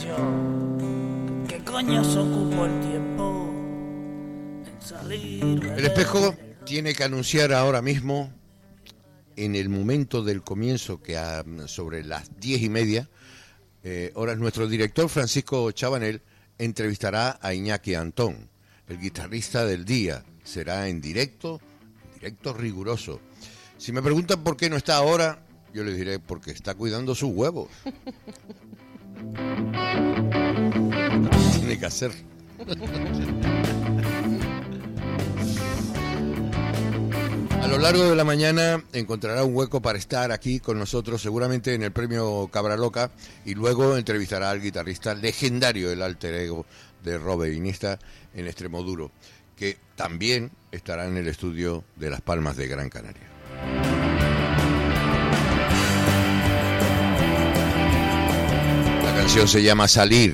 yo, ¿qué coño se ocupó el tiempo en salir? El espejo tiene que anunciar ahora mismo, en el momento del comienzo, que sobre las 10:30, horas, nuestro director Francisco Chabanel entrevistará a Iñaki Antón, el guitarrista del día. Será en directo riguroso. Si me preguntan por qué no está ahora, yo les diré porque está cuidando sus huevos. Tiene que hacer. A lo largo de la mañana encontrará un hueco para estar aquí con nosotros, seguramente en el premio Cabra Loca, y luego entrevistará al guitarrista legendario, el alter ego de Robe Iniesta, en Extremoduro, que también estará en el estudio de Las Palmas de Gran Canaria. La canción se llama Salir.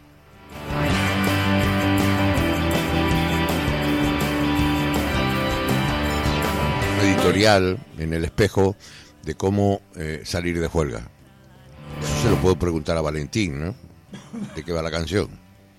Editorial en El Espejo de cómo salir de juerga. Eso se lo puedo preguntar a Valentín, ¿no? ¿De qué va la canción?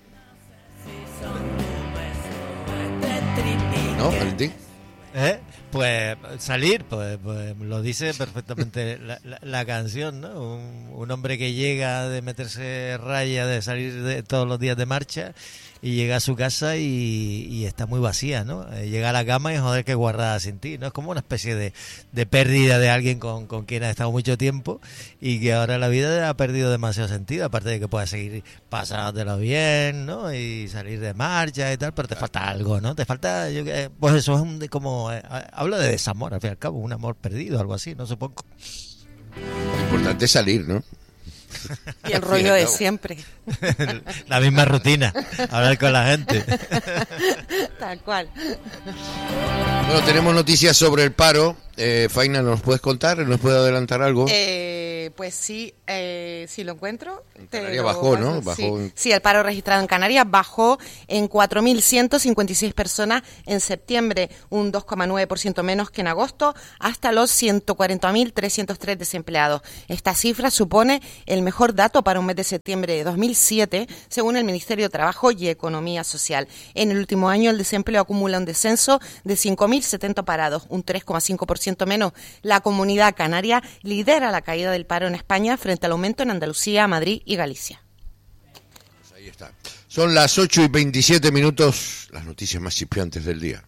¿No, Valentín? Pues salir, pues lo dice perfectamente la canción, ¿no? Un hombre que llega de meterse raya, de salir todos los días de marcha, y llega a su casa y está muy vacía, ¿no? Llega a la cama y joder, que guardada sin ti, ¿no? Es como una especie de pérdida de alguien con quien ha estado mucho tiempo y que ahora la vida ha perdido demasiado sentido, aparte de que puedes seguir pasándotelo bien, ¿no? Y salir de marcha y tal, pero te falta algo, ¿no? Te falta, pues eso es como, hablo de desamor, al fin y al cabo, un amor perdido, algo así, no supongo. Lo importante es salir, ¿no? Y el rollo de siempre. La misma rutina, hablar con la gente. Tal cual. Bueno, tenemos noticias sobre el paro. Faina, ¿nos puedes contar? ¿Nos puede adelantar algo? Pues sí, si lo encuentro. En Canarias bajó, ¿no? Sí, el paro registrado en Canarias bajó en 4.156 personas en septiembre, un 2,9% menos que en agosto, hasta los 140.303 desempleados. Esta cifra supone el mejor dato para un mes de septiembre de 2007, según el Ministerio de Trabajo y Economía Social. En el último año, el desempleo acumula un descenso de 5.070 parados, un 3,5% menos. La Comunidad Canaria lidera la caída del paro en España frente al aumento en Andalucía, Madrid y Galicia. Pues ahí está. Son las 8:27, las noticias más chispeantes del día.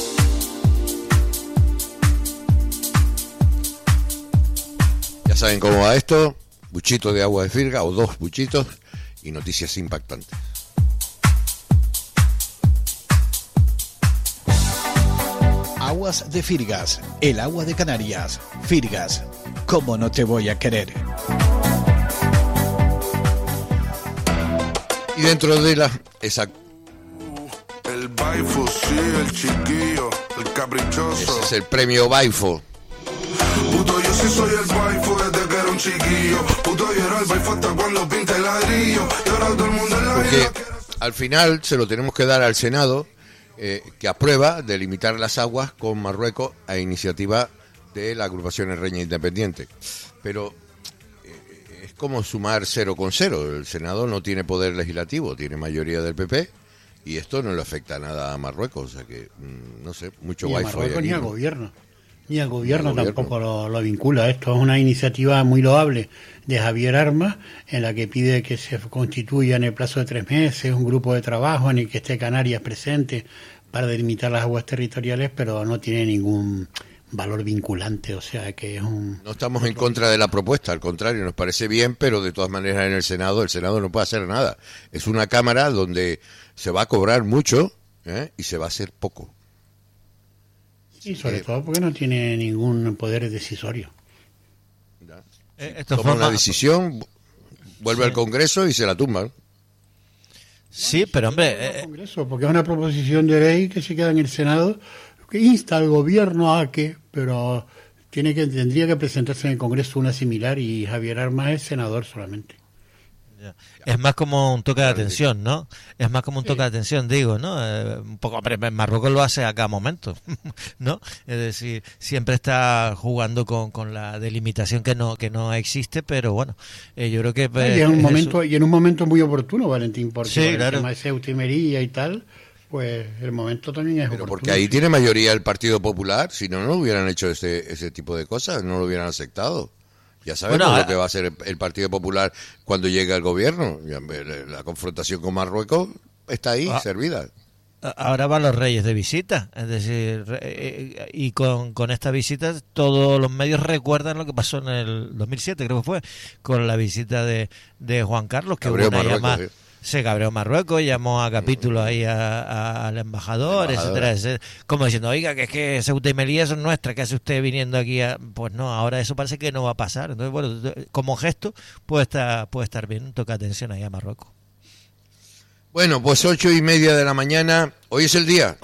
Ya saben cómo va esto: buchito de agua de Firga o 2 buchitos y noticias impactantes. Aguas de Firgas, el agua de Canarias. Firgas, ¿cómo no te voy a querer? Y dentro de la... El Baifo, sí, el chiquillo, el caprichoso. Ese es el premio Baifo. Puto, yo sí soy el Baifo desde que era un chiquillo. Puto, yo era el Baifo hasta cuando pinta el ladrillo. Y ahora todo el mundo en la Porque vida. al final se lo tenemos que dar al Senado, que aprueba delimitar las aguas con Marruecos a iniciativa de la agrupación Herreña Independiente. Pero es como sumar 0 con 0. El Senado no tiene poder legislativo, tiene mayoría del PP, y esto no le afecta nada a Marruecos. O sea que, no sé, mucho ni a Wi-Fi Marruecos aquí, ni al ¿no? gobierno. Ni al gobierno tampoco lo vincula. Esto es una iniciativa muy loable de Javier Armas, en la que pide que se constituya en el plazo de 3 meses un grupo de trabajo en el que esté Canarias presente para delimitar las aguas territoriales, pero no tiene ningún valor vinculante, o sea que es un... No estamos en contra de la propuesta, al contrario, nos parece bien, pero de todas maneras en el Senado no puede hacer nada. Es una Cámara donde se va a cobrar mucho y se va a hacer poco. Y sobre todo porque no tiene ningún poder decisorio. Toma una decisión, vuelve al Congreso y se la tumban. Sí, pero hombre... Congreso, porque es una proposición de ley que se queda en el Senado, que insta al gobierno a que, pero tendría que presentarse en el Congreso una similar, y Javier Armas es senador solamente. Es más como un toque de atención, ¿no? Es más como un toque de atención, digo, ¿no? Un poco, hombre, Marruecos lo hace a cada momento, ¿no? Es decir, siempre está jugando con la delimitación que no existe, pero bueno, yo creo que y en un momento muy oportuno, Valentín, porque sí, con claro. el tema de Ceuta y Melilla y tal, pues el momento también es Pero oportuno. porque ahí tiene mayoría el Partido Popular, si no hubieran hecho ese tipo de cosas, no lo hubieran aceptado. Ya sabemos lo que va a hacer el Partido Popular cuando llegue al gobierno. La confrontación con Marruecos está ahí, servida. Ahora van los reyes de visita, es decir, y con esta visita todos los medios recuerdan lo que pasó en el 2007, creo que fue, con la visita de Juan Carlos, que Cabreo hubo una Marruecos, llamada... Se cabreó Marruecos, llamó a capítulo ahí al embajador, etcétera, como diciendo, oiga, que es que Ceuta y Melilla son nuestras, ¿qué hace usted viniendo aquí? Pues no, ahora eso parece que no va a pasar. Entonces, bueno, como gesto puede estar bien, toca atención ahí a Marruecos. Bueno, pues 8:30 de la mañana, hoy es el día.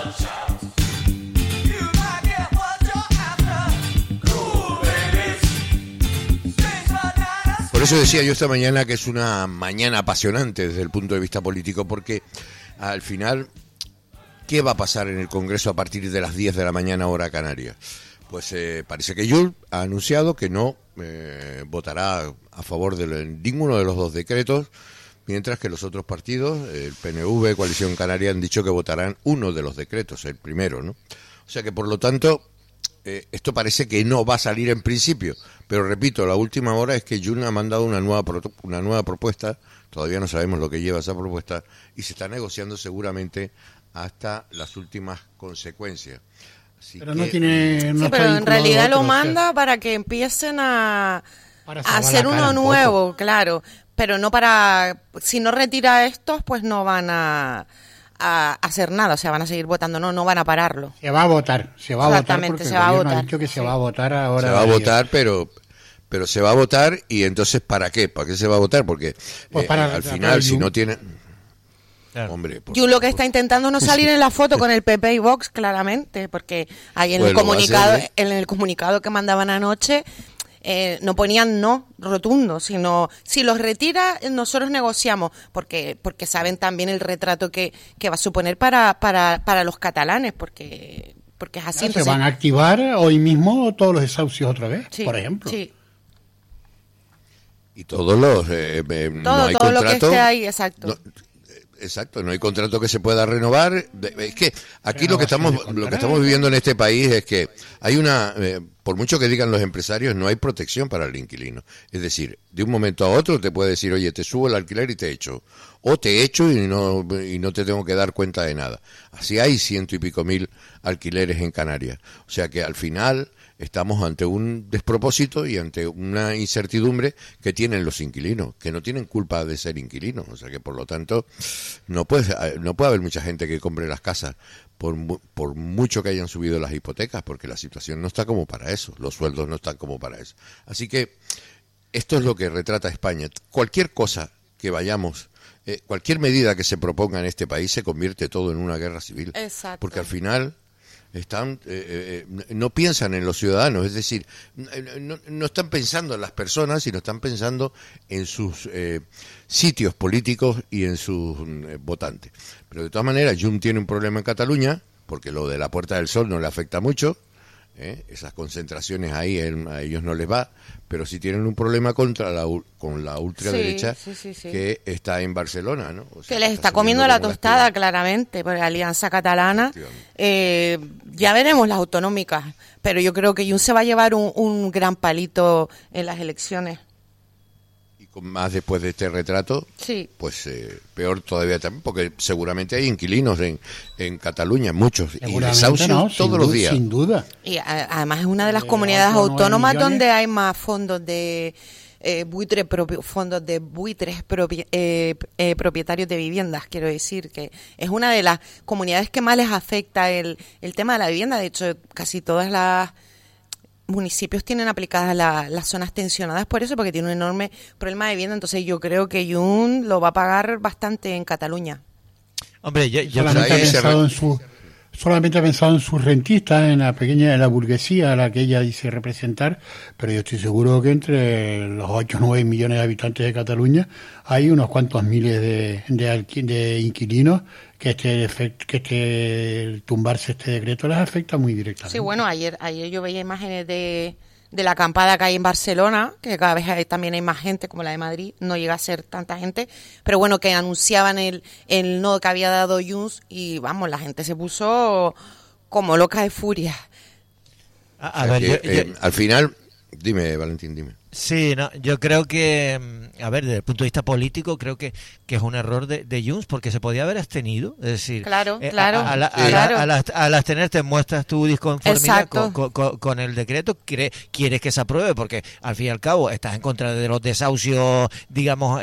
Por eso decía yo esta mañana que es una mañana apasionante desde el punto de vista político, porque al final, ¿qué va a pasar en el Congreso a partir de las 10 de la mañana hora canaria? Pues parece que Junts ha anunciado que no votará a favor de ninguno de los dos decretos, mientras que los otros partidos, el PNV, Coalición Canaria, han dicho que votarán uno de los decretos, el primero, ¿no? O sea que, por lo tanto, esto parece que no va a salir en principio, pero repito, la última hora es que Junts ha mandado una nueva propuesta, todavía no sabemos lo que lleva esa propuesta, y se está negociando seguramente hasta las últimas consecuencias. Así pero que, no tiene... No sí, está pero en vinculado realidad a otro, lo manda para que empiecen a hacer uno nuevo, claro, pero no para... Si no retira estos, pues no van a hacer nada, o sea, van a seguir votando, no van a pararlo. Se va a votar porque se el va a gobierno votar. ha dicho que se va a votar ahora. se va a votar, pero se va a votar, y entonces ¿para qué? ¿Para qué se va a votar? Porque Pues para al final, si Junts. no tiene... Claro. Hombre, por Yo lo que supuesto. está intentando no salir en la foto con el PP y Vox, claramente, porque ahí en Pues el lo va a comunicado, hacer, ¿eh? en el comunicado que mandaban anoche, no ponían no rotundo, sino si los retira nosotros negociamos, porque saben también el retrato que va a suponer para los catalanes, porque es así. Se Entonces, van a activar hoy mismo todos los desahucios otra vez, sí, por ejemplo. sí. Y todos los... no hay todo lo que contrato, esté ahí, exacto. no, exacto, no hay contrato que se pueda renovar. Es que aquí lo que estamos viviendo en este país es que hay por mucho que digan los empresarios, no hay protección para el inquilino. Es decir, de un momento a otro te puede decir, oye, te subo el alquiler y te echo. O te echo y no te tengo que dar cuenta de nada. Así hay 100 y pico mil alquileres en Canarias. O sea que al final estamos ante un despropósito y ante una incertidumbre que tienen los inquilinos, que no tienen culpa de ser inquilinos. O sea que, por lo tanto, no puede haber mucha gente que compre las casas por mucho que hayan subido las hipotecas, porque la situación no está como para eso, los sueldos no están como para eso. Así que esto es lo que retrata España. Cualquier cosa que vayamos, cualquier medida que se proponga en este país se convierte todo en una guerra civil. Exacto. Porque al final no piensan en los ciudadanos, es decir, no están pensando en las personas, sino están pensando en sus sitios políticos y en sus votantes. Pero de todas maneras, Junts tiene un problema en Cataluña, porque lo de la Puerta del Sol no le afecta mucho, esas concentraciones ahí a ellos no les va, pero sí tienen un problema con la ultraderecha sí. que está en Barcelona, ¿no? O sea, Que les está comiendo la tostada, claramente, por la Alianza Catalana. Ya veremos las autonómicas, pero yo creo que Junts se va a llevar un gran palito en las elecciones. Y con más después de este retrato, Sí. pues peor todavía también, porque seguramente hay inquilinos en Cataluña, muchos, y Seguramente desahucios no, todos los días. Sin duda. Y además es una de las comunidades 8 o 9 autónomas millones. donde hay más fondos de buitres propietarios de viviendas, quiero decir, que es una de las comunidades que más les afecta el tema de la vivienda. De hecho, casi todas las municipios tienen aplicadas las zonas tensionadas por eso, porque tiene un enorme problema de vivienda. Entonces yo creo que Junts lo va a pagar bastante en Cataluña. Hombre, yo Solamente ha ahí se pensado solamente ha pensado en sus rentistas, en la burguesía a la que ella dice representar, pero yo estoy seguro que entre los 8 o 9 millones de habitantes de Cataluña hay unos cuantos miles de inquilinos que tumbarse este decreto les afecta muy directamente. Sí, bueno, ayer yo veía imágenes de la acampada que hay en Barcelona, que cada vez también hay más gente, como la de Madrid, no llega a ser tanta gente, pero bueno, que anunciaban el no que había dado Junts y vamos, la gente se puso como loca de furia. Al final, dime, Valentín, dime. Sí, no, yo creo que, a ver, desde el punto de vista político, creo que es un error de Junts, porque se podía haber abstenido. Es decir, claro. Al abstenerte muestras tu disconformidad con el decreto, quieres que se apruebe, porque al fin y al cabo estás en contra de los desahucios, digamos,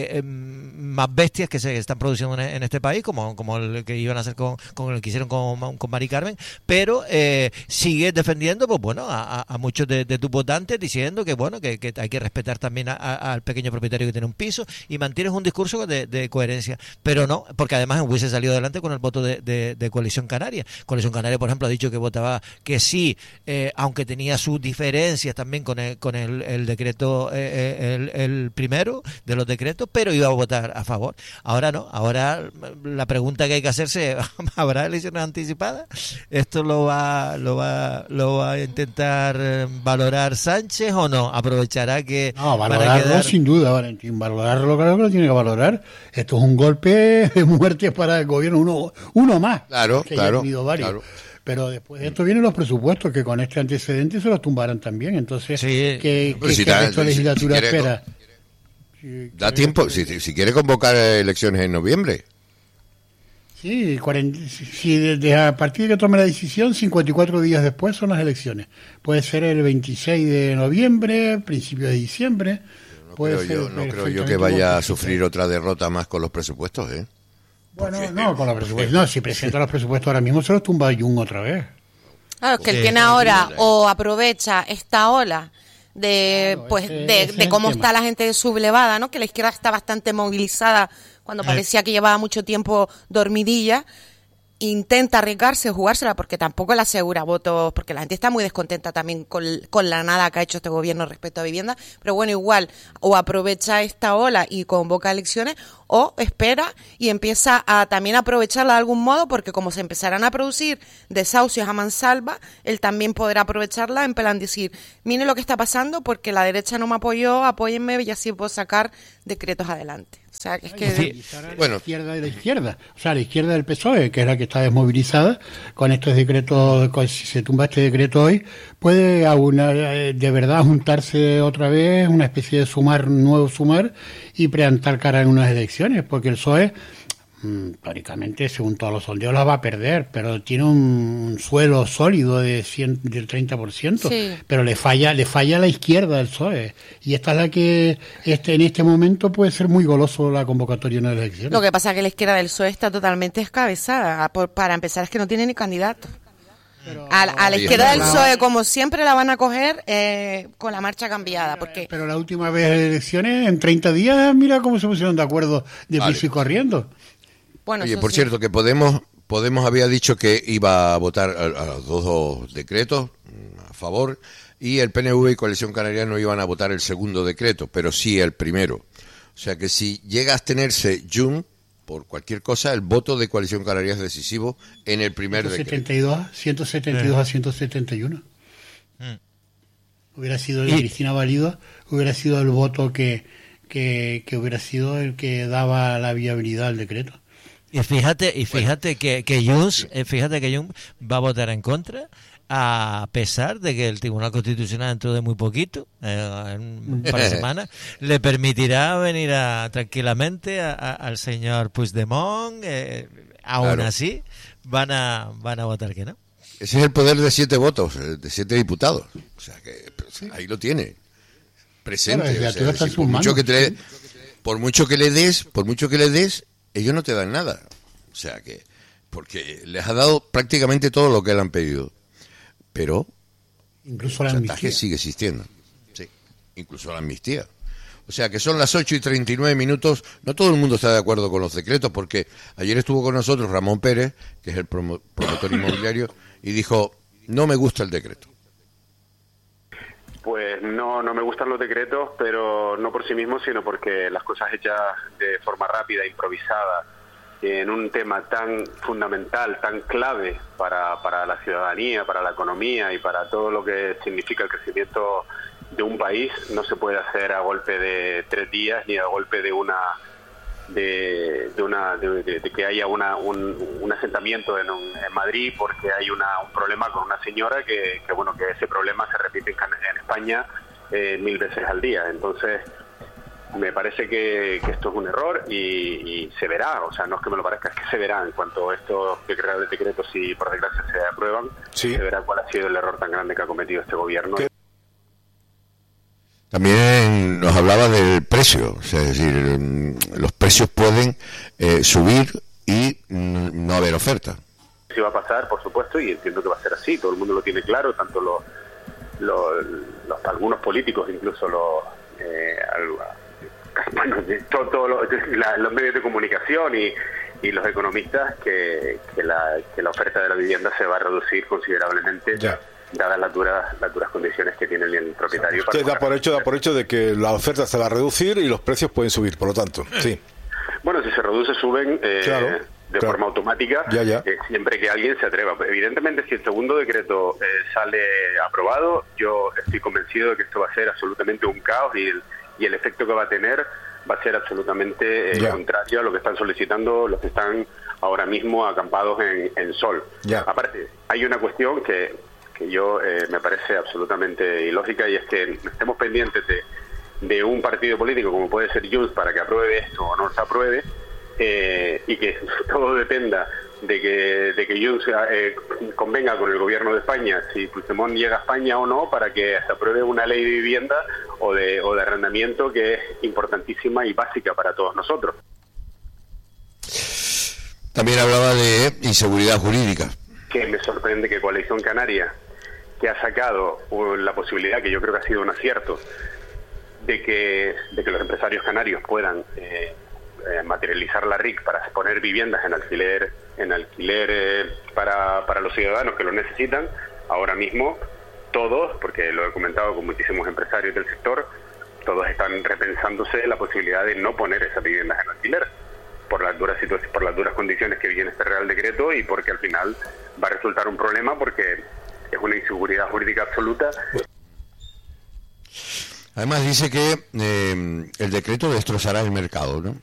más bestias que se están produciendo en este país, como el que iban a hacer con el que hicieron con Mari Carmen, pero sigues defendiendo, pues bueno, a muchos de tus votantes, diciendo que, bueno, que hay que respetar también al pequeño propietario que tiene un piso, y mantienes un discurso de coherencia, pero no, porque además hubiese salido adelante con el voto de Coalición Canaria. Coalición Canaria, por ejemplo, ha dicho que votaba que sí, aunque tenía sus diferencias también con el decreto, el primero de los decretos, pero iba a votar a favor. Ahora no, ahora la pregunta que hay que hacerse, ¿habrá elecciones anticipadas? Esto lo va a intentar valorar Sánchez o no, aprovechará que... No, valorarlo sin duda, Valentín, valorarlo, claro que lo tiene que valorar. Esto es un golpe de muerte para el gobierno, uno más. Claro. Pero después de esto vienen los presupuestos, que con este antecedente se los tumbarán también. Entonces, sí. ¿qué legislatura espera? Da tiempo, si quiere convocar elecciones en noviembre. Sí, a partir de que tome la decisión, 54 días después son las elecciones. Puede ser el 26 de noviembre, principio de diciembre. No creo yo que vaya a sufrir otra derrota más con los presupuestos, ¿eh? Bueno, no, con los presupuestos. No, si presenta los presupuestos ahora mismo se los tumba Jung otra vez. Claro, que él tiene ahora, o aprovecha esta ola de cómo está la gente sublevada, ¿no? Que la izquierda está bastante movilizada cuando parecía que llevaba mucho tiempo dormidilla, intenta arriesgarse, jugársela, porque tampoco le asegura votos, porque la gente está muy descontenta también con la nada que ha hecho este gobierno respecto a vivienda, pero bueno, igual, o aprovecha esta ola y convoca elecciones, o espera y empieza a también aprovecharla de algún modo, porque como se empezarán a producir desahucios a mansalva, él también podrá aprovecharla en plan decir, mire lo que está pasando, porque la derecha no me apoyó, apóyenme y así puedo sacar decretos adelante. O sea, es que... Bueno, la izquierda, o sea, la izquierda del PSOE, que es la que está desmovilizada con estos decretos, si se tumba este decreto hoy, puede de verdad juntarse otra vez, una especie de nuevo sumar, y plantar cara en unas elecciones, porque el PSOE, teóricamente, según todos los sondeos, las va a perder, pero tiene un suelo sólido del 30%, sí. Pero le falla a la izquierda del PSOE, y esta es la que en este momento puede ser muy goloso la convocatoria en las elecciones. Lo que pasa es que la izquierda del PSOE está totalmente descabezada, para empezar es que no tiene ni candidato. A la izquierda del PSOE, como siempre, la van a coger con la marcha cambiada. Pero la última vez de elecciones, en 30 días, mira cómo se pusieron de acuerdo de piso y corriendo. Bueno, oye, por cierto, que Podemos había dicho que iba a votar a los dos decretos a favor, y el PNV y Coalición Canaria no iban a votar el segundo decreto, pero sí el primero. O sea que si llega a abstenerse Jun, por cualquier cosa, el voto de Coalición Canaria es decisivo en el primer decreto. 172 a 171. Hubiera sido el de Cristina Valido, hubiera sido el voto que hubiera sido el que daba la viabilidad al decreto. Y fíjate que Junts va a votar en contra, a pesar de que el Tribunal Constitucional dentro de muy poquito, en un par de semanas, le permitirá venir tranquilamente al señor Puigdemont. Aún así van a votar que no. Ese es el poder de 7 votos, de 7 diputados. O sea que ahí lo tiene presente. Claro, o sea, por mucho que le des, ellos no te dan nada. O sea que, porque les ha dado prácticamente todo lo que le han pedido. Pero incluso la el chantaje amnistía sigue existiendo. Sí, incluso la amnistía. O sea que son las 8:39. No todo el mundo está de acuerdo con los decretos, porque ayer estuvo con nosotros Ramón Pérez, que es el promotor inmobiliario, y dijo, no me gusta el decreto. Pues no me gustan los decretos, pero no por sí mismos, sino porque las cosas hechas de forma rápida, improvisada, en un tema tan fundamental, tan clave para la ciudadanía, para la economía y para todo lo que significa el crecimiento de un país, no se puede hacer a golpe de 3 días ni a golpe de que haya un asentamiento en Madrid porque hay un problema con una señora que ese problema se repite en España 1000 veces al día. Entonces me parece que esto es un error y se verá, o sea, no es que me lo parezca, es que se verá en cuanto a estos decretos, si por desgracia se aprueban, se verá cuál ha sido el error tan grande que ha cometido este gobierno. También nos hablaba del precio, o sea, es decir, los precios pueden subir y no haber oferta. Sí va a pasar, por supuesto, y entiendo que va a ser así, todo el mundo lo tiene claro, tanto algunos políticos, incluso los medios de comunicación y los economistas, que la oferta de la vivienda se va a reducir considerablemente. Ya. Dadas las duras condiciones que tiene el propietario. Usted da por hecho de que la oferta se va a reducir y los precios pueden subir, por lo tanto, sí. Bueno, si se reduce, suben de forma automática, siempre que alguien se atreva. Evidentemente, si el segundo decreto sale aprobado, yo estoy convencido de que esto va a ser absolutamente un caos y el efecto que va a tener va a ser absolutamente contrario a lo que están solicitando los que están ahora mismo acampados en Sol. Aparte, hay una cuestión que yo me parece absolutamente ilógica, y es que estemos pendientes de un partido político como puede ser Junts para que apruebe esto o no se apruebe, y que todo dependa de que Junts convenga con el gobierno de España si Puigdemont llega a España o no para que se apruebe una ley de vivienda o de arrendamiento que es importantísima y básica para todos nosotros. También hablaba de inseguridad jurídica. Que me sorprende que Coalición Canaria, que ha sacado la posibilidad, que yo creo que ha sido un acierto, de que los empresarios canarios puedan materializar la RIC para poner viviendas en alquiler para los ciudadanos que lo necesitan. Ahora mismo todos, porque lo he comentado con muchísimos empresarios del sector, todos están repensándose la posibilidad de no poner esas viviendas en alquiler por las duras condiciones que viene este Real Decreto, y porque al final va a resultar un problema porque es una inseguridad jurídica absoluta. Además dice que el decreto destrozará el mercado, ¿no?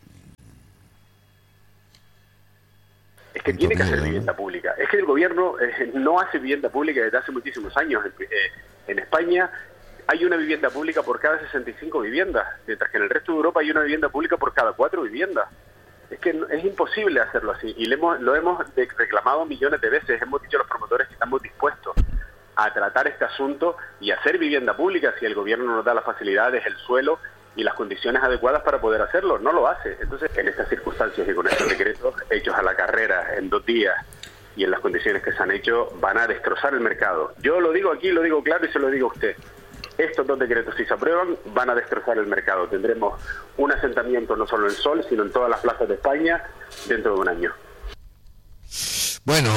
Es que tiene que hacer vivienda pública. Es que el gobierno no hace vivienda pública desde hace muchísimos años. En España hay una vivienda pública por cada 65 viviendas, mientras que en el resto de Europa hay una vivienda pública por cada 4 viviendas. Es que es imposible hacerlo así, y lo hemos reclamado millones de veces. Hemos dicho a los promotores que estamos dispuestos a tratar este asunto y hacer vivienda pública si el gobierno nos da las facilidades, el suelo y las condiciones adecuadas para poder hacerlo. No lo hace. Entonces, en estas circunstancias y con estos decretos hechos a la carrera en 2 días y en las condiciones que se han hecho, van a destrozar el mercado. Yo lo digo aquí, lo digo claro y se lo digo a usted. Estos 2 decretos, si se aprueban, van a destrozar el mercado. Tendremos un asentamiento no solo en Sol, sino en todas las plazas de España dentro de un año. Bueno,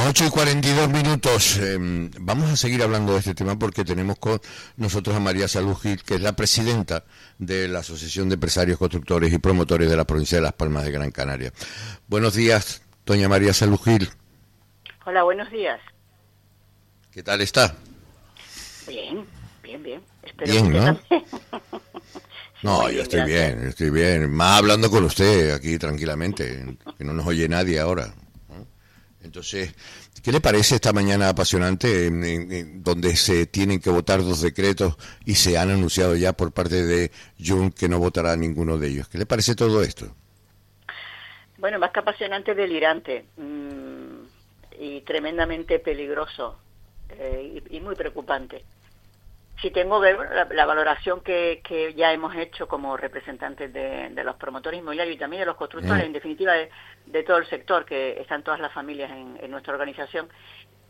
8:42. Vamos a seguir hablando de este tema porque tenemos con nosotros a María Salud Gil, que es la presidenta de la Asociación de Empresarios, Constructores y Promotores de la provincia de Las Palmas de Gran Canaria. Buenos días, doña María Salud Gil. Hola, buenos días. ¿Qué tal está? Bien. Espero bien, que ¿no? también. No, yo estoy bien. Más hablando con usted aquí tranquilamente, que no nos oye nadie ahora. Entonces, ¿qué le parece esta mañana apasionante donde se tienen que votar 2 decretos y se han anunciado ya por parte de Junts que no votará ninguno de ellos? ¿Qué le parece todo esto? Bueno, más que apasionante, delirante y tremendamente peligroso y muy preocupante. Si tengo la valoración que ya hemos hecho como representantes de los promotores inmobiliarios y también de los constructores, en definitiva de todo el sector, que están todas las familias en nuestra organización,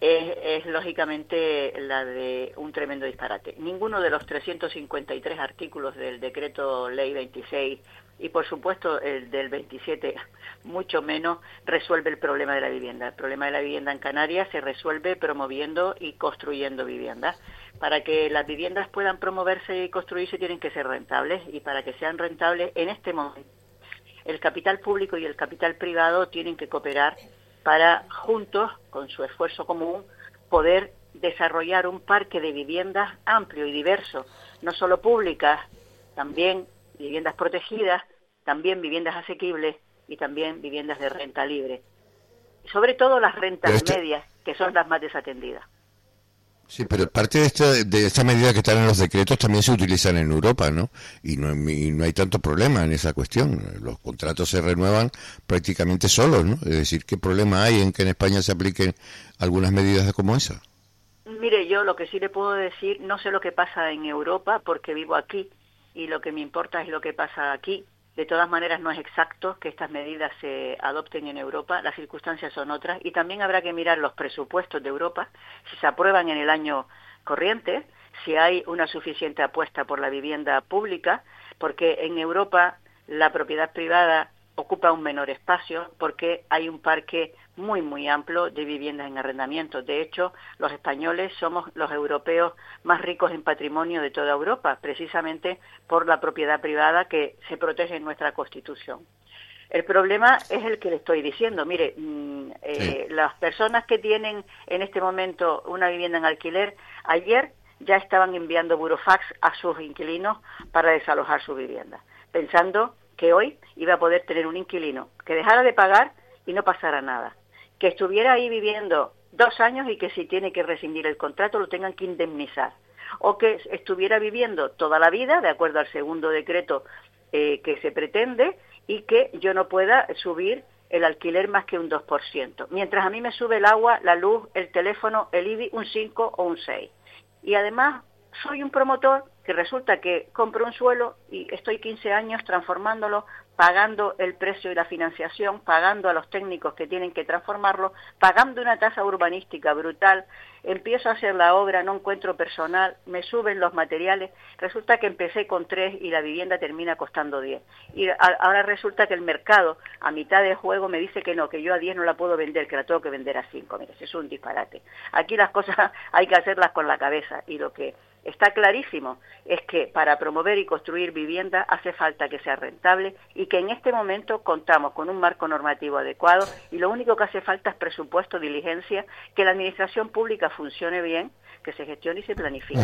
es lógicamente la de un tremendo disparate. Ninguno de los 353 artículos del decreto ley 26 y por supuesto el del 27, mucho menos, resuelve el problema de la vivienda. El problema de la vivienda en Canarias se resuelve promoviendo y construyendo viviendas. Para que las viviendas puedan promoverse y construirse tienen que ser rentables, y para que sean rentables en este momento el capital público y el capital privado tienen que cooperar para juntos, con su esfuerzo común, poder desarrollar un parque de viviendas amplio y diverso, no solo públicas, también viviendas protegidas, también viviendas asequibles y también viviendas de renta libre. Sobre todo las rentas medias, que son las más desatendidas. Sí, pero parte de esta medida que están en los decretos también se utilizan en Europa, ¿no? Y no hay tanto problema en esa cuestión. Los contratos se renuevan prácticamente solos, ¿no? Es decir, ¿qué problema hay en que en España se apliquen algunas medidas como esa? Mire, yo lo que sí le puedo decir, no sé lo que pasa en Europa porque vivo aquí y lo que me importa es lo que pasa aquí. De todas maneras, no es exacto que estas medidas se adopten en Europa, las circunstancias son otras, y también habrá que mirar los presupuestos de Europa, si se aprueban en el año corriente, si hay una suficiente apuesta por la vivienda pública, porque en Europa la propiedad privada ocupa un menor espacio, porque hay un parque muy, muy amplio de viviendas en arrendamiento. De hecho, los españoles somos los europeos más ricos en patrimonio de toda Europa, precisamente por la propiedad privada que se protege en nuestra Constitución. El problema es el que le estoy diciendo. Mire, las personas que tienen en este momento una vivienda en alquiler, ayer ya estaban enviando burofax a sus inquilinos para desalojar su vivienda, pensando que hoy iba a poder tener un inquilino que dejara de pagar y no pasara nada, que estuviera ahí viviendo 2 años y que si tiene que rescindir el contrato lo tengan que indemnizar, o que estuviera viviendo toda la vida, de acuerdo al segundo decreto que se pretende, y que yo no pueda subir el alquiler más que un 2%, mientras a mí me sube el agua, la luz, el teléfono, el IBI un 5 o un 6. Y además soy un promotor que resulta que compro un suelo y estoy 15 años transformándolo, pagando el precio y la financiación, pagando a los técnicos que tienen que transformarlo, pagando una tasa urbanística brutal, empiezo a hacer la obra, no encuentro personal, me suben los materiales, resulta que empecé con 3 y la vivienda termina costando 10. Y ahora resulta que el mercado, a mitad de juego, me dice que no, que yo a 10 no la puedo vender, que la tengo que vender a 5. Mira, eso es un disparate. Aquí las cosas hay que hacerlas con la cabeza, y lo que está clarísimo es que para promover y construir vivienda hace falta que sea rentable y que en este momento contamos con un marco normativo adecuado, y lo único que hace falta es presupuesto, diligencia, que la administración pública funcione bien, que se gestione y se planifique.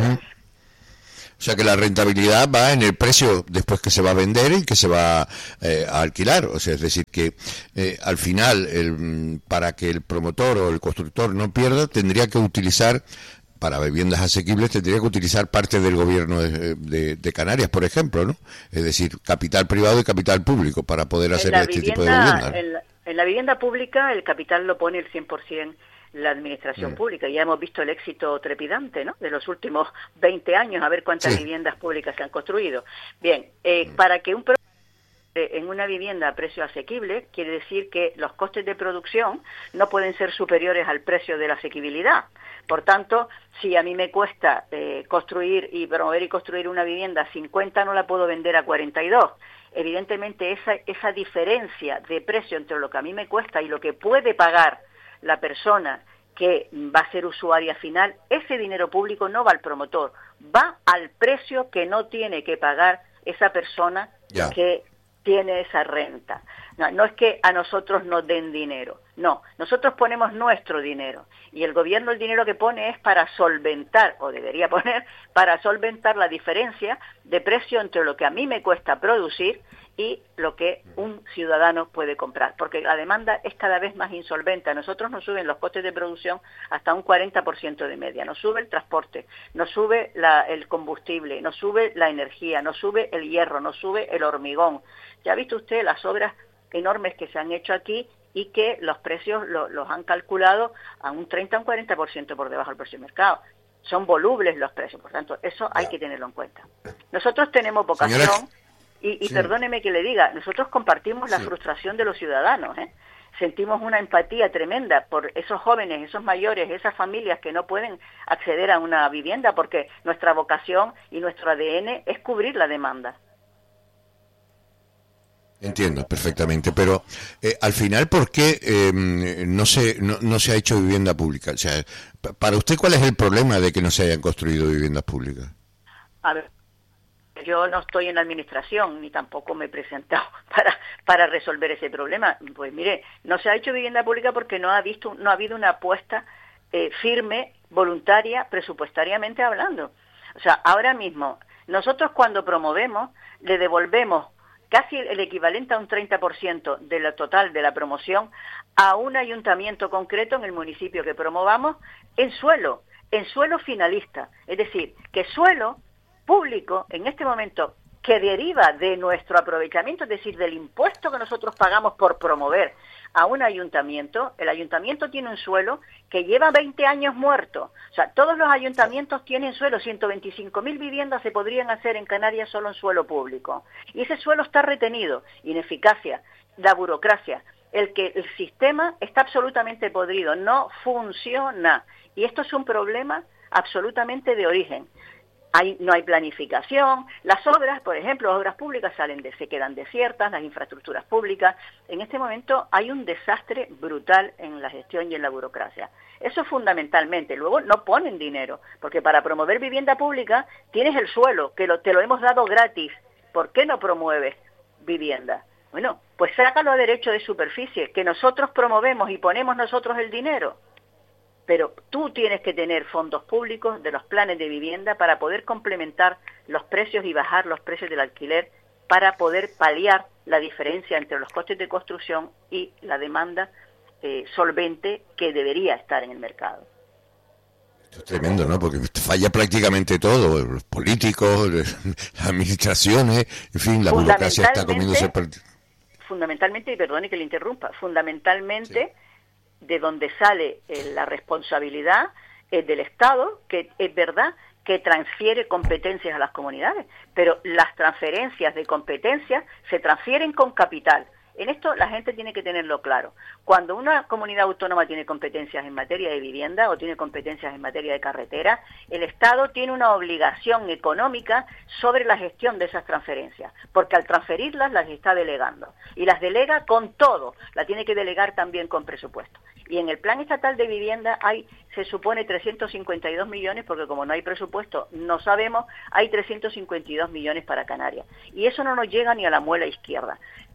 O sea que la rentabilidad va en el precio después que se va a vender y que se va a alquilar. O sea, es decir, que al final, para que el promotor o el constructor no pierda, tendría que utilizar, para viviendas asequibles, tendría que utilizar parte del gobierno de Canarias, por ejemplo, ¿no? Es decir, capital privado y capital público para poder hacer este tipo de viviendas. En la vivienda pública el capital lo pone el 100% la administración pública. Ya hemos visto el éxito trepidante, ¿no?, de los últimos 20 años, a ver cuántas viviendas públicas se han construido. Bien, para que en una vivienda a precio asequible, quiere decir que los costes de producción no pueden ser superiores al precio de la asequibilidad. Por tanto, si a mí me cuesta construir y promover y construir una vivienda a 50, no la puedo vender a 42. Evidentemente, esa diferencia de precio entre lo que a mí me cuesta y lo que puede pagar la persona que va a ser usuaria final, ese dinero público no va al promotor, va al precio que no tiene que pagar esa persona que tiene esa renta. No es que a nosotros nos den dinero, no, nosotros ponemos nuestro dinero, y el gobierno el dinero que pone es para solventar, o debería poner, para solventar la diferencia de precio entre lo que a mí me cuesta producir y lo que un ciudadano puede comprar, porque la demanda es cada vez más insolvente. A nosotros nos suben los costes de producción hasta un 40% de media, nos sube el transporte, nos sube el combustible, nos sube la energía, nos sube el hierro, nos sube el hormigón. Ya ha visto usted las obras enormes que se han hecho aquí y que los precios los han calculado a un 30 o un 40% por debajo del precio de mercado. Son volubles los precios, por tanto, eso hay que tenerlo en cuenta. Nosotros tenemos vocación Y Sí. perdóneme que le diga, nosotros compartimos la Sí. frustración de los ciudadanos, ¿eh? Sentimos una empatía tremenda por esos jóvenes, esos mayores, esas familias que no pueden acceder a una vivienda porque nuestra vocación y nuestro ADN es cubrir la demanda. Entiendo perfectamente, pero al final, ¿por qué no se ha hecho vivienda pública? O sea, para usted, ¿cuál es el problema de que no se hayan construido viviendas públicas? A ver, yo no estoy en la administración ni tampoco me he presentado para resolver ese problema. Pues mire, no se ha hecho vivienda pública porque no ha habido una apuesta firme, voluntaria, presupuestariamente hablando. O sea, ahora mismo, nosotros cuando promovemos, le devolvemos casi el equivalente a un 30% de la total de la promoción a un ayuntamiento concreto en el municipio que promovamos en suelo finalista. Es decir, que suelo público en este momento que deriva de nuestro aprovechamiento, es decir, del impuesto que nosotros pagamos por promover a un ayuntamiento, el ayuntamiento tiene un suelo que lleva 20 años muerto. O sea, todos los ayuntamientos tienen suelo, 125.000 viviendas se podrían hacer en Canarias solo en suelo público. Y ese suelo está retenido, ineficacia, la burocracia, el sistema está absolutamente podrido, no funciona. Y esto es un problema absolutamente de origen. No hay planificación, las obras, por ejemplo, obras públicas se quedan desiertas, las infraestructuras públicas. En este momento hay un desastre brutal en la gestión y en la burocracia. Eso fundamentalmente. Luego no ponen dinero, porque para promover vivienda pública tienes el suelo, que te lo hemos dado gratis. ¿Por qué no promueves vivienda? Bueno, pues sácalo a derecho de superficie, que nosotros promovemos y ponemos nosotros el dinero. Pero tú tienes que tener fondos públicos de los planes de vivienda para poder complementar los precios y bajar los precios del alquiler para poder paliar la diferencia entre los costes de construcción y la demanda solvente que debería estar en el mercado. Esto es tremendo, ¿no? Porque falla prácticamente todo, los políticos, las administraciones, en fin, la burocracia está comiéndose... Fundamentalmente, y perdone que le interrumpa, fundamentalmente... Sí. De donde sale la responsabilidad del Estado, que es verdad que transfiere competencias a las comunidades, pero las transferencias de competencias se transfieren con capital. En esto la gente tiene que tenerlo claro. Cuando una comunidad autónoma tiene competencias en materia de vivienda o tiene competencias en materia de carretera, el Estado tiene una obligación económica sobre la gestión de esas transferencias, porque al transferirlas las está delegando. Y las delega con todo, la tiene que delegar también con presupuesto. Y en el Plan Estatal de Vivienda se supone 352 millones, porque como no hay presupuesto, no sabemos, hay 352 millones para Canarias. Y eso no nos llega ni a la muela izquierda.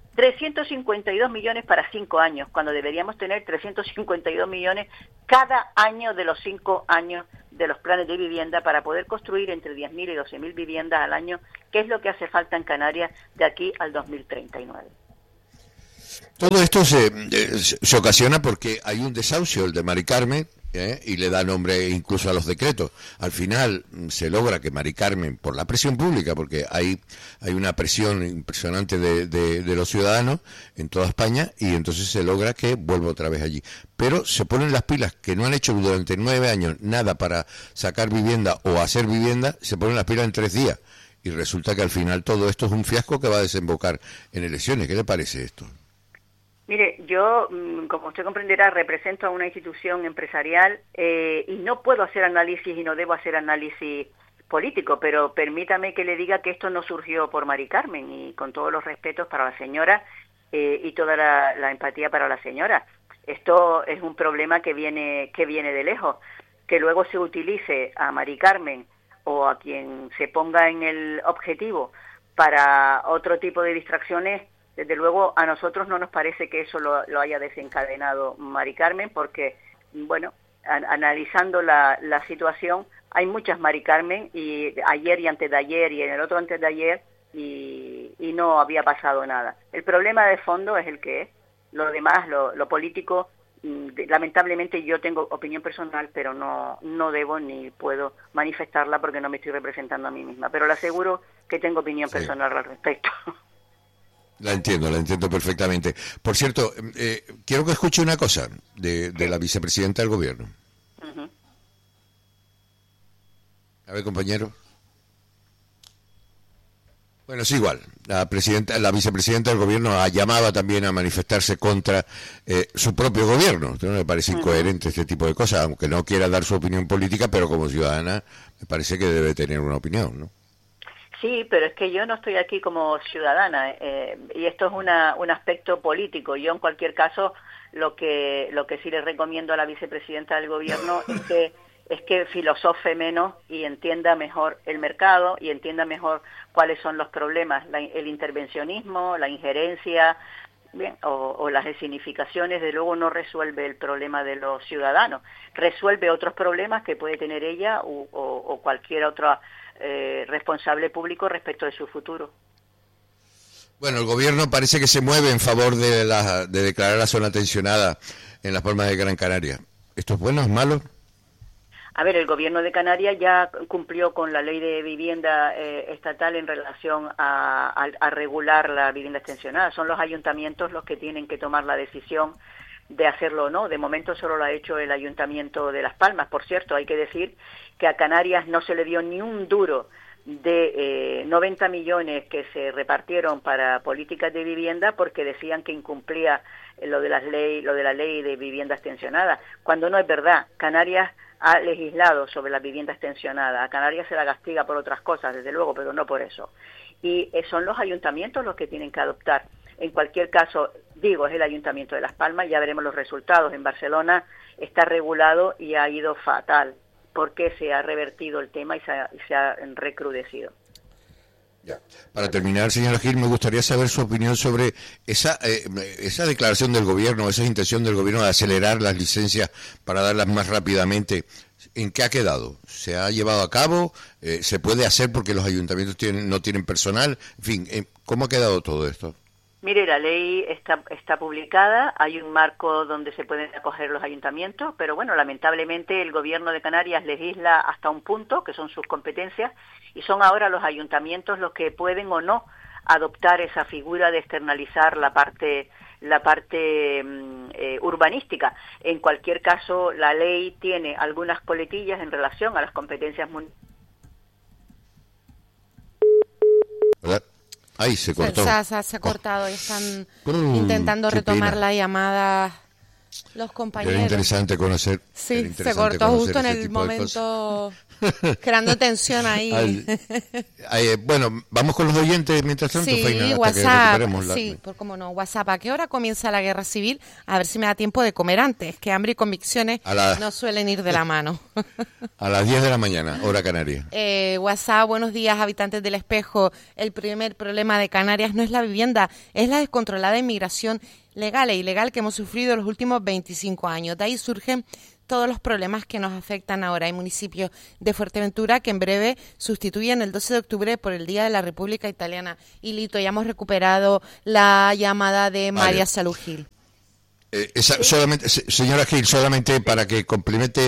352 millones para 5 años, cuando deberíamos tener 352 millones cada año de los 5 años de los planes de vivienda para poder construir entre 10.000 y 12.000 viviendas al año, que es lo que hace falta en Canarias de aquí al 2039. Todo esto se ocasiona porque hay un desahucio, el de Mari Carmen, y le da nombre incluso a los decretos. Al final se logra que Mari Carmen, por la presión pública, porque hay una presión impresionante de los ciudadanos en toda España, y entonces se logra que vuelva otra vez allí. Pero se ponen las pilas, que no han hecho durante 9 años nada para sacar vivienda o hacer vivienda, se ponen las pilas en 3 días. Y resulta que al final todo esto es un fiasco que va a desembocar en elecciones. ¿Qué le parece esto? Mire, yo, como usted comprenderá, represento a una institución empresarial y no puedo hacer análisis y no debo hacer análisis político, pero permítame que le diga que esto no surgió por Mari Carmen, y con todos los respetos para la señora y toda la empatía para la señora. Esto es un problema que viene de lejos. Que luego se utilice a Mari Carmen o a quien se ponga en el objetivo para otro tipo de distracciones, desde luego a nosotros no nos parece que eso lo haya desencadenado Mari Carmen, porque, bueno, analizando la situación, hay muchas Mari Carmen, y ayer y antes de ayer y en el otro antes de ayer, y no había pasado nada. El problema de fondo es el que es. Lo demás, lo político, lamentablemente yo tengo opinión personal, pero no debo ni puedo manifestarla porque no me estoy representando a mí misma. Pero le aseguro que tengo opinión personal al respecto. La entiendo perfectamente. Por cierto, quiero que escuche una cosa de la vicepresidenta del gobierno. Uh-huh. A ver, compañero. Bueno, es igual. La vicepresidenta del gobierno llamaba también a manifestarse contra su propio gobierno. ¿No me parece incoherente este tipo de cosas? Aunque no quiera dar su opinión política, pero como ciudadana me parece que debe tener una opinión, ¿no? Sí, pero es que yo no estoy aquí como ciudadana y esto es un aspecto político. Yo en cualquier caso lo que sí le recomiendo a la vicepresidenta del gobierno es que filosofe menos y entienda mejor el mercado y entienda mejor cuáles son los problemas, el intervencionismo, la injerencia, bien, o las escenificaciones, de luego no resuelve el problema de los ciudadanos, resuelve otros problemas que puede tener ella o cualquier otro responsable público respecto de su futuro. Bueno, el gobierno parece que se mueve en favor de declarar la zona tensionada en las Palmas de Gran Canaria. ¿Esto es bueno, es malo? A ver, el gobierno de Canarias ya cumplió con la ley de vivienda estatal en relación a regular la vivienda extensionada. Son los ayuntamientos los que tienen que tomar la decisión de hacerlo o no. De momento solo lo ha hecho el Ayuntamiento de Las Palmas. Por cierto, hay que decir que a Canarias no se le dio ni un duro de 90 millones que se repartieron para políticas de vivienda porque decían que incumplía lo de la ley de vivienda extensionada, cuando no es verdad. Canarias ha legislado sobre la vivienda extensionada. A Canarias se la castiga por otras cosas, desde luego, pero no por eso. Y son los ayuntamientos los que tienen que adoptar. En cualquier caso, digo, es el Ayuntamiento de Las Palmas, ya veremos los resultados. En Barcelona está regulado y ha ido fatal, porque se ha revertido el tema y se ha recrudecido. Ya. Para terminar, señora Gil, me gustaría saber su opinión sobre esa declaración del gobierno, esa intención del gobierno de acelerar las licencias para darlas más rápidamente. ¿En qué ha quedado? ¿Se ha llevado a cabo? ¿Se puede hacer porque los ayuntamientos no tienen personal? En fin, ¿cómo ha quedado todo esto? Mire, la ley está publicada, hay un marco donde se pueden acoger los ayuntamientos, pero bueno, lamentablemente el gobierno de Canarias legisla hasta un punto, que son sus competencias, y son ahora los ayuntamientos los que pueden o no adoptar esa figura de externalizar la parte urbanística. En cualquier caso, la ley tiene algunas coletillas en relación a las competencias municipales. Ahí se cortó. Se ha cortado y están intentando retomar la llamada los compañeros. Era interesante conocer. Sí, se cortó justo en el momento, creando tensión ahí. Bueno, vamos con los oyentes mientras tanto, sí, Faina, hasta WhatsApp, que recuperemos sí, por cómo no, WhatsApp. ¿A qué hora comienza la guerra civil? A ver si me da tiempo de comer antes, que hambre y convicciones no suelen ir de la mano. A las 10 de la mañana, hora canaria. WhatsApp, buenos días, habitantes del Espejo. El primer problema de Canarias no es la vivienda, es la descontrolada inmigración legal e ilegal que hemos sufrido los últimos 25 años. De ahí surgen todos los problemas que nos afectan ahora. Hay municipios de Fuerteventura que en breve sustituyen el 12 de octubre por el Día de la República Italiana. Y Lito, ya hemos recuperado la llamada de María Salud Gil. Solamente, señora Gil, solamente para que complete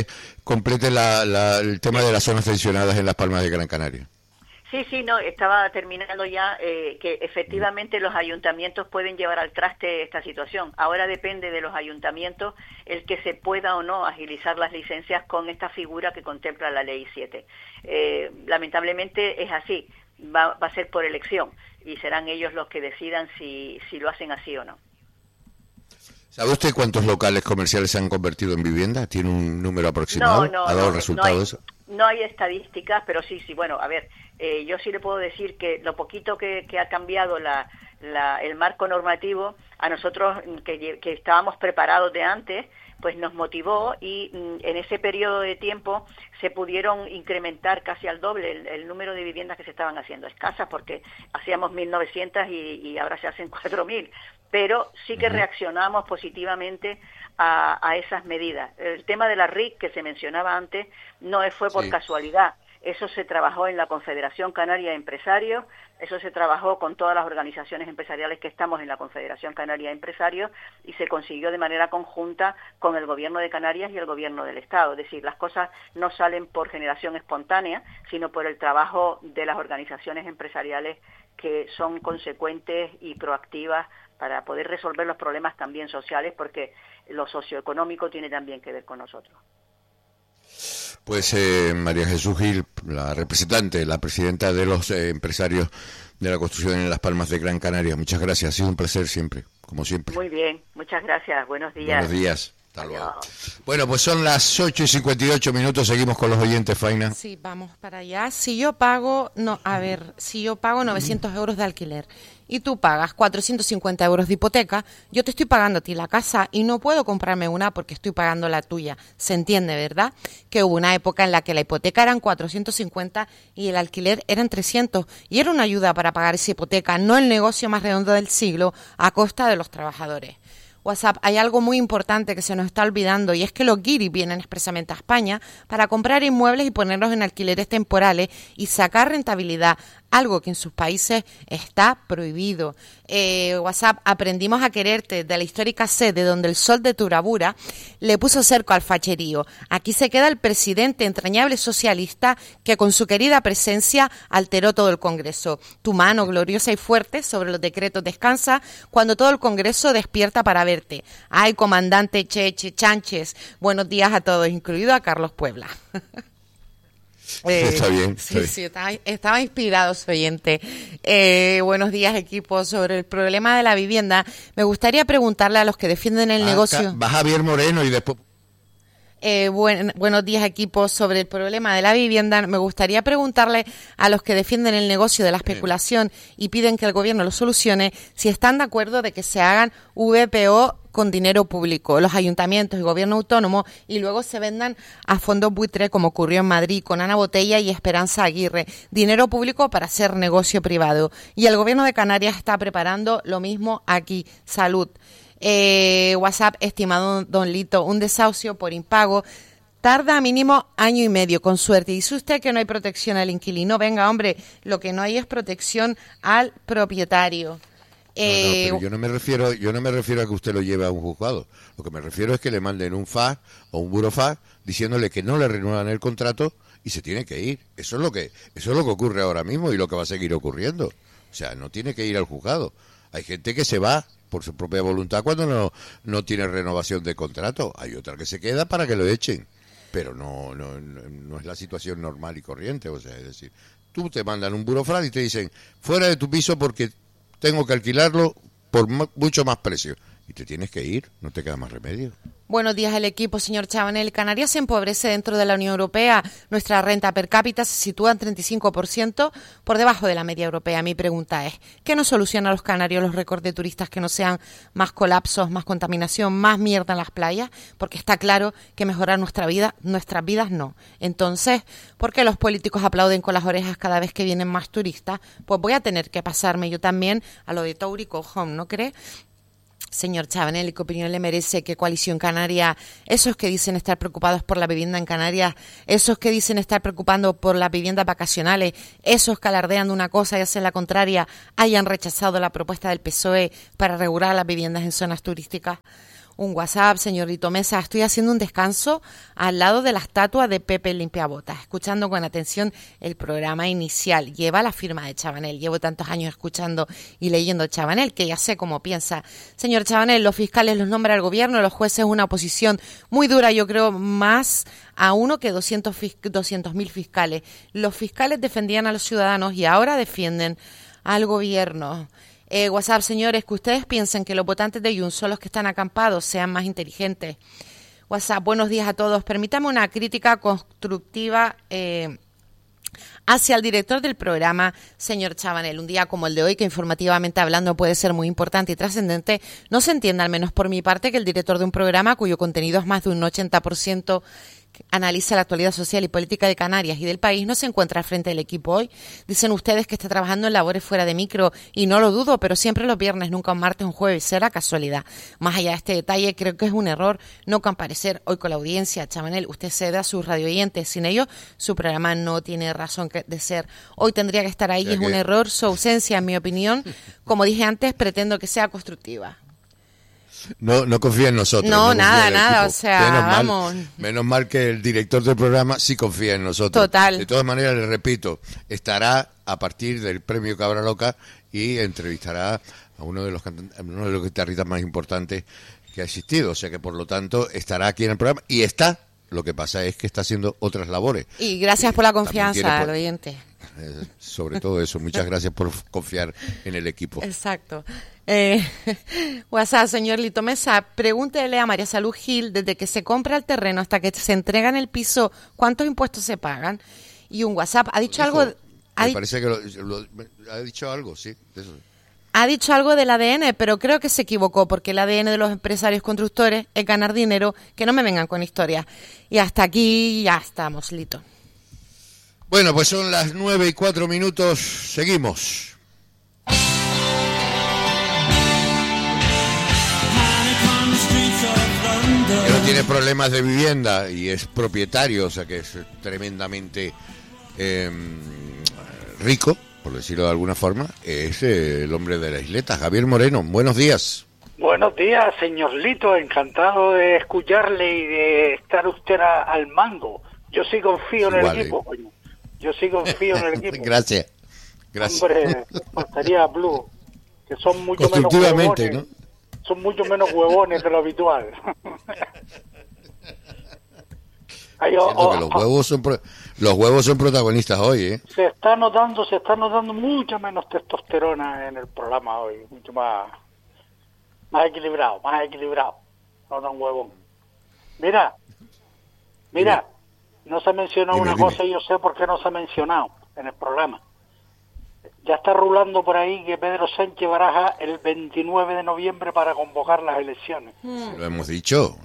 el tema de las zonas tensionadas en Las Palmas de Gran Canaria. Sí, no, estaba terminando ya, que efectivamente los ayuntamientos pueden llevar al traste esta situación. Ahora depende de los ayuntamientos el que se pueda o no agilizar las licencias con esta figura que contempla la Ley 7. Lamentablemente es así, va a ser por elección y serán ellos los que decidan si lo hacen así o no. ¿Sabe usted cuántos locales comerciales se han convertido en vivienda? ¿Tiene un número aproximado? ¿Ha dado resultados? No hay estadísticas, pero sí, bueno, a ver, yo sí le puedo decir que lo poquito que ha cambiado el marco normativo, a nosotros que estábamos preparados de antes, pues nos motivó y en ese periodo de tiempo se pudieron incrementar casi al doble el número de viviendas que se estaban haciendo escasas, porque hacíamos 1.900 y ahora se hacen 4.000, pero sí que reaccionamos positivamente a esas medidas. El tema de la RIC que se mencionaba antes no fue por casualidad. Eso se trabajó en la Confederación Canaria de Empresarios, eso se trabajó con todas las organizaciones empresariales que estamos en la Confederación Canaria de Empresarios y se consiguió de manera conjunta con el Gobierno de Canarias y el Gobierno del Estado. Es decir, las cosas no salen por generación espontánea, sino por el trabajo de las organizaciones empresariales que son consecuentes y proactivas para poder resolver los problemas también sociales, porque lo socioeconómico tiene también que ver con nosotros. Pues María Jesús Gil, la representante, la presidenta de los empresarios de la construcción en Las Palmas de Gran Canaria. Muchas gracias, ha sido un placer siempre, como siempre. Muy bien, muchas gracias, buenos días. Buenos días. Hasta luego. Bueno, pues son las 8:58, seguimos con los oyentes, Faina. Sí, vamos para allá. Si yo pago 900 euros de alquiler y tú pagas 450 euros de hipoteca, yo te estoy pagando a ti la casa y no puedo comprarme una porque estoy pagando la tuya. Se entiende, ¿verdad? Que hubo una época en la que la hipoteca eran 450 y el alquiler eran 300 y era una ayuda para pagar esa hipoteca, no el negocio más redondo del siglo a costa de los trabajadores. WhatsApp, hay algo muy importante que se nos está olvidando y es que los guiris vienen expresamente a España para comprar inmuebles y ponerlos en alquileres temporales y sacar rentabilidad, algo que en sus países está prohibido. WhatsApp, aprendimos a quererte de la histórica sede donde el sol de tu bravura le puso cerco al facherío. Aquí se queda el presidente entrañable socialista que con su querida presencia alteró todo el Congreso. Tu mano gloriosa y fuerte sobre los decretos descansa cuando todo el Congreso despierta para verte. Ay, comandante Cheche Chánchez, buenos días a todos, incluido a Carlos Puebla. Está bien. Sí, estaba inspirado su oyente. Buenos días, equipo. Sobre el problema de la vivienda, me gustaría preguntarle a los que defienden el negocio. Va Javier Moreno y después... Buenos días, equipo. Sobre el problema de la vivienda, me gustaría preguntarle a los que defienden el negocio de la especulación y piden que el gobierno lo solucione, si están de acuerdo de que se hagan VPO con dinero público, los ayuntamientos y gobierno autónomo, y luego se vendan a fondos buitre, como ocurrió en Madrid con Ana Botella y Esperanza Aguirre. Dinero público para hacer negocio privado. Y el gobierno de Canarias está preparando lo mismo aquí. Salud. WhatsApp, estimado don Lito, un desahucio por impago tarda mínimo año y medio, con suerte. Dice usted que no hay protección al inquilino. Venga, hombre, lo que no hay es protección al propietario. Pero yo no me refiero a que usted lo lleve a un juzgado. Lo que me refiero es que le manden un FAS o un burofax diciéndole que no le renuevan el contrato y se tiene que ir. Eso es lo que ocurre ahora mismo y lo que va a seguir ocurriendo. O sea, no tiene que ir al juzgado. Hay gente que se va por su propia voluntad cuando no tiene renovación de contrato. Hay otra que se queda para que lo echen. Pero no es la situación normal y corriente. O sea, es decir, tú te mandan un burofax y te dicen fuera de tu piso porque tengo que alquilarlo por mucho más precio. Y te tienes que ir, no te queda más remedio. Buenos días, el equipo, señor Chabanel. Canarias se empobrece dentro de la Unión Europea. Nuestra renta per cápita se sitúa en 35% por debajo de la media europea. Mi pregunta es, ¿qué nos soluciona a los canarios los récords de turistas que no sean más colapsos, más contaminación, más mierda en las playas? Porque está claro que mejorar nuestras vidas no. Entonces, ¿por qué los políticos aplauden con las orejas cada vez que vienen más turistas? Pues voy a tener que pasarme yo también a lo de Taurico Home, ¿no cree? Señor Chabanel, ¿qué opinión le merece que Coalición Canaria, esos que dicen estar preocupados por la vivienda en Canarias, esos que dicen estar preocupando por las viviendas vacacionales, esos que alardean de una cosa y hacen la contraria, hayan rechazado la propuesta del PSOE para regular las viviendas en zonas turísticas? Un WhatsApp, señorito Mesa, estoy haciendo un descanso al lado de la estatua de Pepe Limpiabotas, escuchando con atención el programa inicial. Lleva la firma de Chabanel. Llevo tantos años escuchando y leyendo Chabanel que ya sé cómo piensa. Señor Chabanel, los fiscales los nombra el gobierno, los jueces una oposición muy dura, yo creo, más a uno que 200.000 fiscales. Los fiscales defendían a los ciudadanos y ahora defienden al gobierno. WhatsApp, señores, que ustedes piensen que los votantes de Junts son los que están acampados, sean más inteligentes. WhatsApp, buenos días a todos. Permítame una crítica constructiva hacia el director del programa, señor Chabanel. Un día como el de hoy, que informativamente hablando puede ser muy importante y trascendente, no se entiende, al menos por mi parte, que el director de un programa cuyo contenido es más de un 80% analiza la actualidad social y política de Canarias y del país, no se encuentra al frente del equipo hoy. Dicen ustedes que está trabajando en labores fuera de micro y no lo dudo, pero siempre los viernes, nunca un martes, un jueves, será casualidad. Más allá de este detalle, creo que es un error no comparecer hoy con la audiencia. Chabanel, usted cede a sus radioyentes, sin ellos su programa no tiene razón de ser. Hoy tendría que estar ahí y es un error su ausencia, en mi opinión. Como dije antes, pretendo que sea constructiva. No confía en nosotros. No, nada, o sea, vamos. Menos mal que el director del programa sí confía en nosotros. Total. De todas maneras, le repito, estará a partir del premio Cabra Loca y entrevistará a uno de los guitarristas más importantes que ha existido. O sea que, por lo tanto, estará aquí en el programa y está Lo que pasa es que está haciendo otras labores. Y gracias por la También confianza tiene al oyente. Sobre todo eso. Muchas gracias por confiar en el equipo. Exacto. WhatsApp, señor Lito Mesa, pregúntele a María Salud Gil, desde que se compra el terreno hasta que se entrega en el piso, ¿cuántos impuestos se pagan? Y un WhatsApp, ¿ha dicho algo? Me parece que ha dicho algo, sí. De eso. Ha dicho algo del ADN, pero creo que se equivocó, porque el ADN de los empresarios constructores es ganar dinero, que no me vengan con historias. Y hasta aquí ya estamos, Lito. Bueno, pues son las 9:04, seguimos. Que no tiene problemas de vivienda y es propietario, o sea que es tremendamente rico, por decirlo de alguna forma, es el hombre de la isleta, Javier Moreno. Buenos días. Buenos días, señor Lito, encantado de escucharle y de estar usted al mando. Yo sí confío en el equipo, coño. Yo sí confío en el equipo. Gracias. Hombre, faltaría Blue, que son mucho menos huevones, ¿no? Son mucho menos huevones de lo habitual. Los huevos son protagonistas hoy, ¿eh? Se está notando mucha menos testosterona en el programa hoy, mucho más equilibrado, no tan huevón. Mira, no se ha mencionado una cosa y yo sé por qué no se ha mencionado en el programa. Ya está rulando por ahí que Pedro Sánchez baraja el 29 de noviembre para convocar las elecciones. Lo hemos dicho.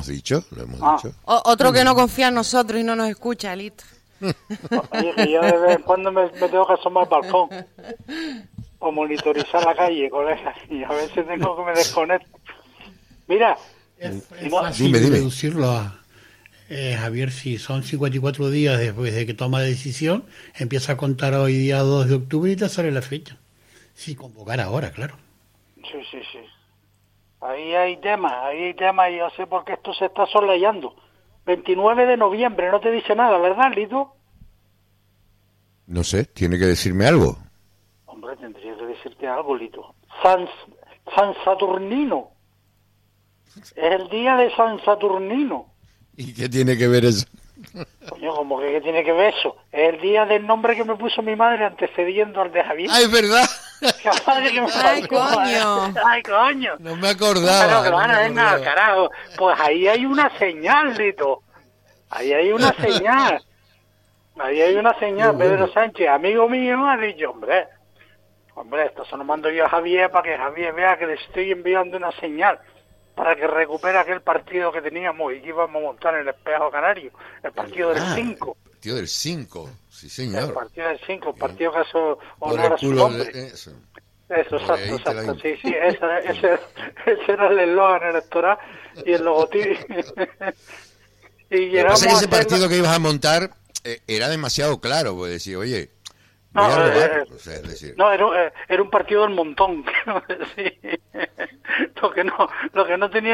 Otro que no confía en nosotros y no nos escucha, Lito. Oye, que yo de vez en cuando me tengo que asomar al balcón o monitorizar la calle, colega, y a veces tengo que me desconecto. Mira, es fácil reducirlo a... Javier, si son 54 días después de que toma la decisión, empieza a contar hoy día 2 de octubre y te sale la fecha. Si convocar ahora, claro. Sí. Ahí hay temas y yo sé por qué esto se está soslayando. 29 de noviembre, no te dice nada, ¿verdad, Lito? No sé, tiene que decirme algo. Hombre, tendría que decirte algo, Lito. San Saturnino. Es el día de San Saturnino. ¿Y qué tiene que ver eso? Coño, ¿cómo que qué tiene que ver eso? Es el día del nombre que me puso mi madre antecediendo al de Javier. ¡Ah, es verdad! ¡Ay, coño! No me acordaba. Pero claro, venga, carajo. Pues ahí hay una señal, Lito. Ahí hay una señal. Pedro Sánchez, amigo mío, ha dicho, hombre, esto se lo mando yo a Javier para que Javier vea que le estoy enviando una señal para que recupere aquel partido que teníamos y que íbamos a montar en el Espejo Canario, el partido del 5. El partido del 5, sí señor. El partido del 5, el partido que hace honor a su nombre. Eso, exacto. Sí, ese era el eslogan electoral y el logotipo. Y llegamos ese partido que ibas a montar era demasiado claro, pues decir, oye, voy a robar. O sea, es decir... No, era un partido del montón, lo que no tenía